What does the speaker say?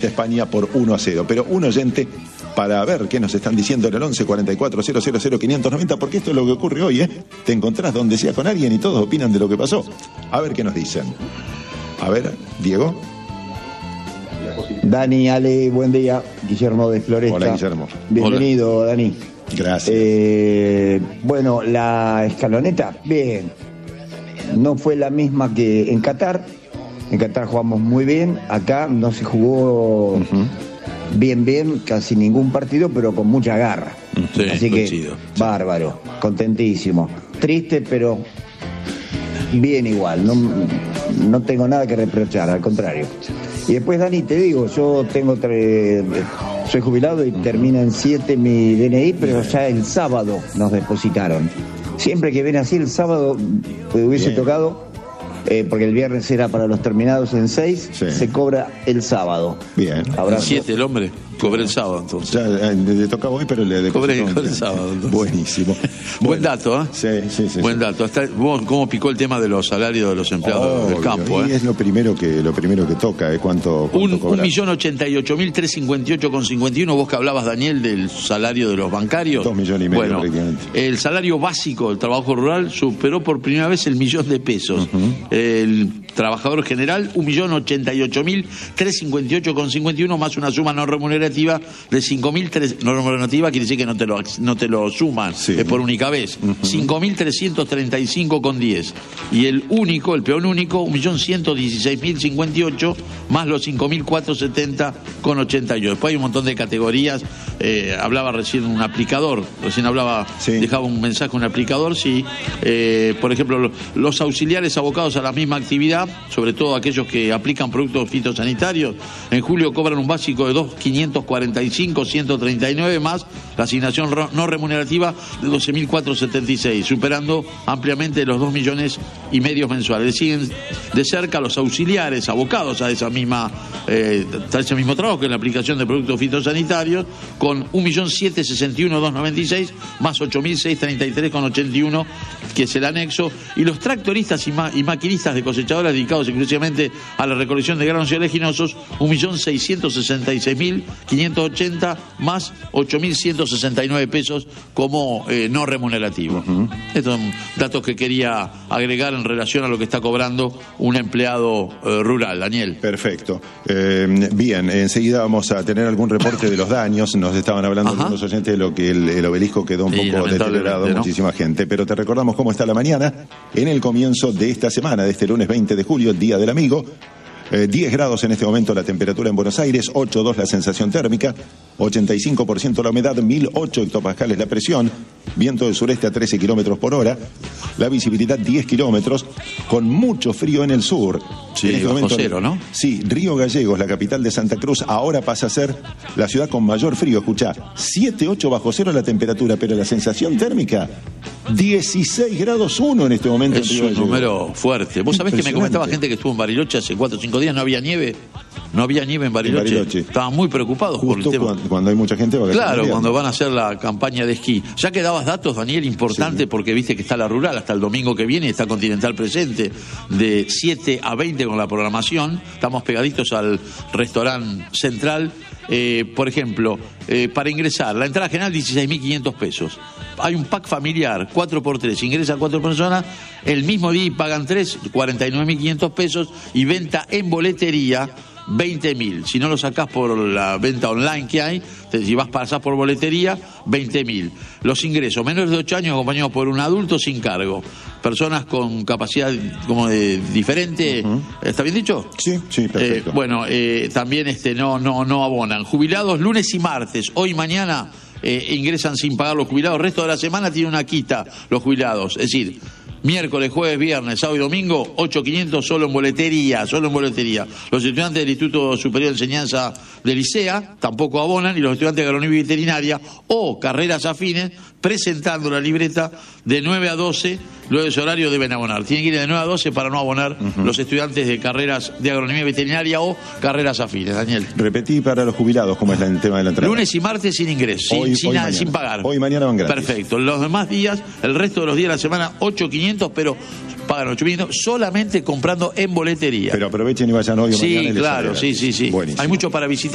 conquista España por 1-0. Pero un oyente, para ver qué nos están diciendo en el 11 44 000 590, porque esto es lo que ocurre hoy, ¿eh? Te encontrás donde sea con alguien y todos opinan de lo que pasó. A ver qué nos dicen. A ver, Diego. Dani, Ale, buen día. Guillermo de Floresta. Hola, Guillermo. Bienvenido, Hola. Dani. Gracias. Bueno, la escaloneta, bien. No fue la misma que en Qatar. En Qatar jugamos muy bien. Acá no se jugó bien, casi ningún partido, pero con mucha garra. Sí, así que, chido. bárbaro, contentísimo. Triste, pero bien igual. No tengo nada que reprochar, al contrario. Y después, Dani, te digo, yo soy jubilado y termina en 7 mi DNI, pero ya el sábado nos depositaron. Siempre que ven así el sábado, hubiese tocado, porque el viernes era para los terminados en 6, se cobra el sábado. Bien. Abrazo. 7 el hombre, cobré el sábado entonces. Ya, le tocaba hoy, pero le cobré el sábado entonces. Buenísimo. Buen dato, ¿eh? Sí. Buen dato. ¿Cómo picó el tema de los salarios de los empleados del campo? Y es lo primero que toca, ¿eh? ¿Cuánto cobran? 1.088.038,51. Vos que hablabas, Daniel, del salario de los bancarios. 2,5 millones prácticamente. El salario básico del trabajo rural superó por primera vez el millón de pesos. El trabajador general, 1.088.358,51, más una suma no remunerativa de 5.000. No remunerativa quiere decir que no te lo suman, es por única vez. 5.335,10. Y el peón único, 1.116.058, más los 5.470,88. Después hay un montón de categorías. Hablaba recién un aplicador, dejaba un mensaje un aplicador, por ejemplo, los auxiliares abocados a la misma actividad, sobre todo aquellos que aplican productos fitosanitarios, en julio cobran un básico de 2.545,139 más la asignación no remunerativa de 12.476, superando ampliamente los 2,5 millones mensuales. Le siguen de cerca los auxiliares abocados a ese mismo trabajo, que es la aplicación de productos fitosanitarios, con 1.761.296 más 8.633,81, que es el anexo, y los tractoristas y maquinistas de cosechadoras dedicados exclusivamente a la recolección de granos oleaginosos, 1.666.580 más 8.169 pesos como no remunerativo. Estos son datos que quería agregar en relación a lo que está cobrando un empleado rural. Daniel. Perfecto. Bien, enseguida vamos a tener algún reporte de los daños. Nos estaban hablando algunos oyentes de lo que el obelisco quedó un poco deteriorado, muchísima gente. Pero te recordamos cómo está la mañana en el comienzo de esta semana, de este lunes 20 de julio, el Día del Amigo. 10 grados en este momento la temperatura en Buenos Aires, 8,2 la sensación térmica, 85% la humedad, 1.008 hectopascales la presión, viento del sureste a 13 kilómetros por hora, la visibilidad 10 kilómetros, con mucho frío en el sur. Sí, en este momento, cero, ¿no? Sí, Río Gallegos, la capital de Santa Cruz, ahora pasa a ser la ciudad con mayor frío. Escuchá, 7, 8 bajo cero la temperatura, pero la sensación térmica, 16 grados 1 en este momento. Es un número fuerte. Vos sabés que me comentaba gente que estuvo en Bariloche hace 4 o 5 días, no había nieve. No había nieve en Bariloche. Estaban muy preocupados por el tema. Cuando hay mucha gente. Claro, cuando van a hacer la campaña de esquí. Ya que dabas datos, Daniel, importante, porque viste que está la rural hasta el domingo que viene, está Continental presente, de 7 a 20 con la programación. Estamos pegaditos al restaurante central. Por ejemplo, para ingresar, la entrada general 16.500 pesos. Hay un pack familiar, 4x3, ingresan 4 personas, el mismo día y pagan 3, 49.500 pesos, y venta en boletería, 20.000. Si no lo sacás por la venta online que hay, si pasás por boletería, 20.000. Los ingresos, menores de 8 años acompañados por un adulto sin cargo. Personas con capacidad como diferente, ¿está bien dicho? Sí, perfecto. También no abonan. Jubilados lunes y martes, hoy y mañana ingresan sin pagar los jubilados. El resto de la semana tiene una quita los jubilados. Es decir, miércoles, jueves, viernes, sábado y domingo, 8.500 solo en boletería. Los estudiantes del Instituto Superior de Enseñanza de Licea tampoco abonan, y los estudiantes de agronomía y veterinaria o carreras afines, presentando la libreta de 9 a 12, luego de ese horario deben abonar. Tienen que ir de 9 a 12 para no abonar los estudiantes de carreras de agronomía y veterinaria o carreras afines. Daniel. Repetí para los jubilados cómo es el tema de la entrada. Lunes y martes sin ingreso, sin pagar. Hoy y mañana van gratis. Perfecto. Los demás días, el resto de los días de la semana, 8.500, pero pagan 8.500 solamente comprando en boletería. Pero aprovechen y vayan hoy o mañana. Sí, claro, sí. Buenísimo. Hay mucho para visitar.